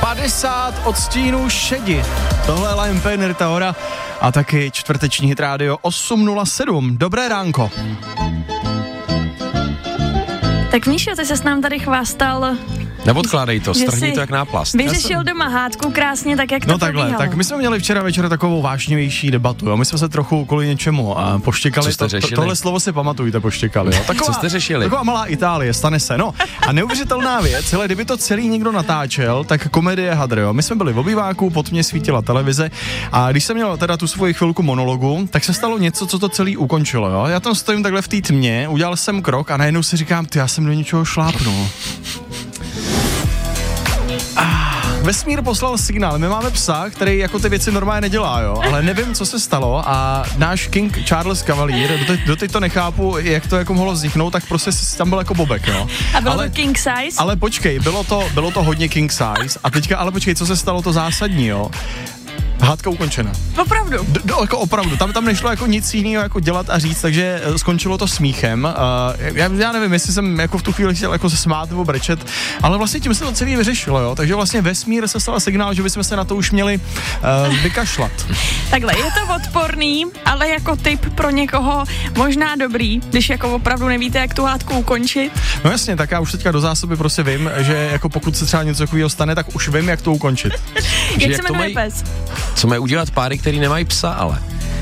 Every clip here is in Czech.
50 odstínů šedi. Tohle je Liam Payne, Rita Ora a taky čtvrteční hit rádio 807. Dobré ránko. Tak Míšo, ty ses nám tady chvástal. Neodkládej to, strhni to jak náplast. Vyřešil doma hádku krásně, tak jak to takhle, probíhalo. tak my jsme měli včera večer takovou vážnější debatu, jo. My jsme se trochu kvůli něčemu poštěkali. Co jste řešili? Tohle slovo si pamatujte, poštěkali, jo. Co jste řešili? Taková malá Itálie, stane se, no. A neuvěřitelná věc, hele, kdyby to celý někdo natáčel, tak komedie hadr, jo. My jsme byli v obýváku, pod mě svítila televize a když jsem měl teda tu svoji chvilku monologu, tak se stalo něco, co to celý ukončilo, jo. Já tam stojím takhle v té tmě, udělal jsem krok a najednou si říkám, já jsem do něčeho šlápnul. Vesmír poslal signál, my máme psa, který jako ty věci normálně nedělá, jo, ale nevím, co se stalo a náš King Charles Cavalier, doteď to nechápu, jak to jako mohlo vzniknout, tak prostě tam byl jako bobek, jo. A bylo to king size? Ale počkej, bylo to hodně king size a teďka, ale počkej, co se stalo to zásadní, jo. Hádka ukončena. Opravdu? Jako opravdu, tam nešlo jako nic jiného jako dělat a říct, takže skončilo to smíchem. Já nevím, jestli jsem jako v tu chvíli chtěl jako se smát nebo brečet, ale vlastně tím se to celý vyřešilo, jo. Takže vlastně vesmír se stal signál, že bychom se na to už měli vykašlat. Takhle, je to odporný, ale jako tip pro někoho možná dobrý, když jako opravdu nevíte, jak tu hádku ukončit. No jasně, tak já už teďka do zásoby prostě vím, že jako pokud se třeba něco takového stane, tak už vím, jak to ukončit. Jak se jmenuje pes? Co mají udělat páry, který nemají psa, ale?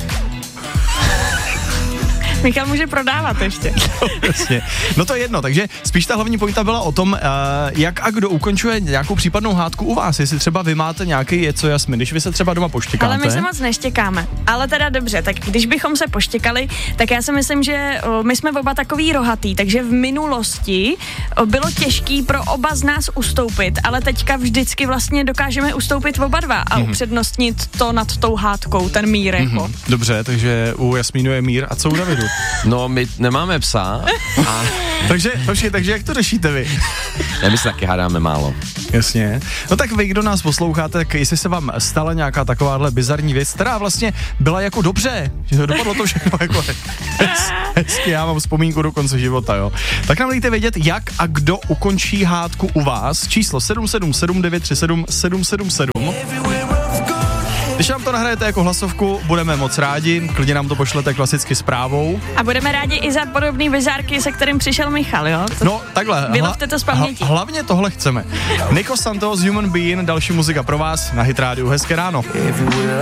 Michal může prodávat ještě. Jasně. No to je jedno, takže spíš ta hlavní pointa byla o tom, jak a kdo ukončuje nějakou případnou hádku u vás, jestli třeba vy máte nějaký něco jasný, když vy se třeba doma poštěkáte. Ale my se moc neštěkáme, ale teda dobře, tak když bychom se poštěkali, tak já si myslím, že my jsme oba takový rohatý, takže v minulosti bylo těžký pro oba z nás ustoupit, ale teďka vždycky vlastně dokážeme ustoupit oba dva a upřednostnit to nad tou hádkou, ten mír jako. Dobře, takže u Jasmínu je mír a co u Davidu? No, my nemáme psa. Takže jak to řešíte vy? Ne, my se taky hádáme málo. Jasně. No tak vy, kdo nás posloucháte, tak jestli se vám stala nějaká takováhle bizarní věc, která vlastně byla jako dobře, že dopadlo to všechno jako hezky, já mám vzpomínku do konce života, jo. Tak nám dejte vědět, jak a kdo ukončí hádku u vás. Číslo 777 937 777. Když nám to nahrajete jako hlasovku, budeme moc rádi, klidně nám to pošlete klasicky zprávou. A budeme rádi i za podobný bizárky, se kterým přišel Michal, jo? No, takhle. Vylovte to z paměti. Hlavně tohle chceme. Nico Santos, Human Being, další muzika pro vás na Hit Rádiu. Hezké ráno.